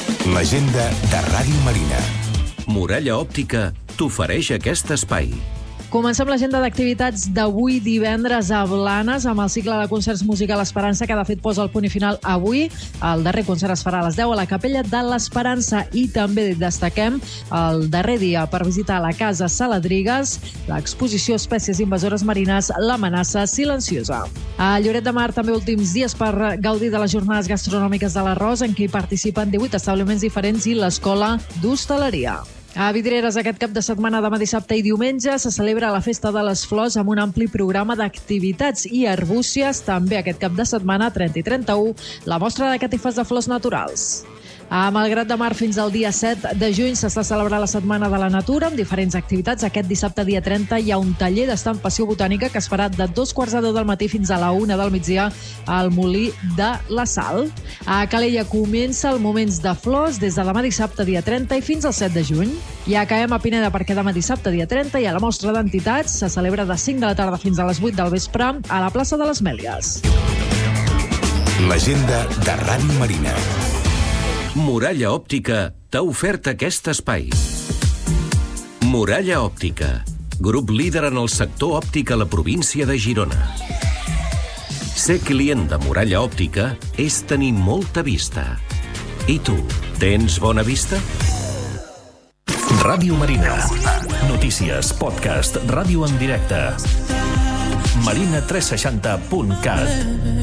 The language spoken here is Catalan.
L'agenda de Ràdio Marina. Muralla Òptica t'ofereix aquest espai. Comencem l'agenda d'activitats d'avui divendres a Blanes amb el cicle de concerts Música l'Esperança, que de fet posa el punt i final avui. El darrer concert es farà a les 10 a la Capella de l'Esperança i també destaquem el darrer dia per visitar la Casa Saladrigues, l'exposició Espècies invasores marines, l'amenaça silenciosa. A Lloret de Mar també últims dies per gaudir de les jornades gastronòmiques de l'Arròs, en què hi participen 18 establiments diferents i l'Escola d'Hostaleria. A Vidreres aquest cap de setmana, demà dissabte i diumenge, se celebra la Festa de les Flors amb un ampli programa d'activitats i arbúcies. També aquest cap de setmana, 30 i 31, la mostra de catifes de flors naturals. A Malgrat de Mar fins al dia 7 de juny s'està celebrant la Setmana de la Natura amb diferents activitats. Aquest dissabte, dia 30, hi ha un taller d'estampació botànica que es farà de 2:15 del matí fins a la 1 del migdia al Molí de la Sal. A Calella comença el Moments de Flors des de demà dissabte, dia 30, i fins al 7 de juny. I a Caem a Pineda, perquè demà dissabte, dia 30, hi ha la mostra d'entitats. Se celebra de 5 de la tarda fins a les 8 del vespre a la plaça de les Mèlies. L'agenda de Ràdio Marina. Muralla Òptica t'ha ofert aquest espai. Muralla Òptica, grup líder en el sector òptic a la província de Girona. Ser client de Muralla Òptica és tenir molta vista. I tu, tens bona vista? Ràdio Marina. Notícies, podcast, ràdio en directe. marina360.cat